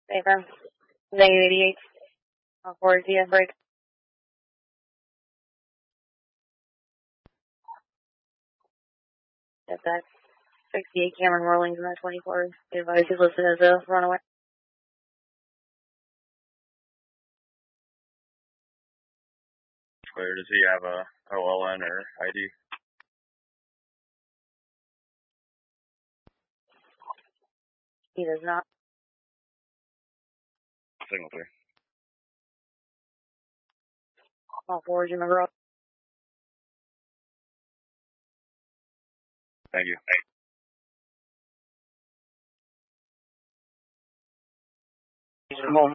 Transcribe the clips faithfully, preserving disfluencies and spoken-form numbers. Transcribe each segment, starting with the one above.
Affirm. Negative eighty-eight. On forward D F break. Get that. sixty-eight Cameron Whirlings in that twenty-four. The advice is listed as a runaway. Clear. Does he have a O L N or I D? He does not. Signal three. All forward, you remember. Thank you. Come on.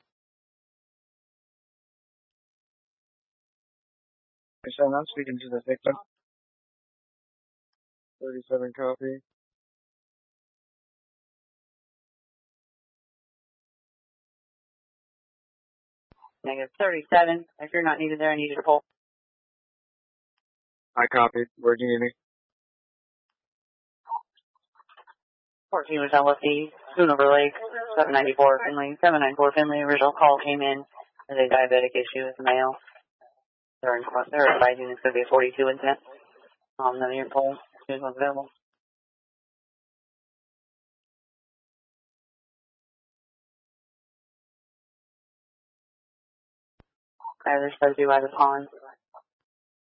So I'm speaking to the victim. thirty-seven copy. Negative thirty-seven. If you're not needed there, I need you to pull. I copied. Where do you need me? fourteen was L F D, Schoonover Lake, seven ninety-four Finley. seven ninety-four Finley. Original call came in as a diabetic issue with the male. They're, in, they're advising it's going to be a forty-two incident. Um, none of your poll, as soon as one's available. Okay, they're supposed to be by the pond.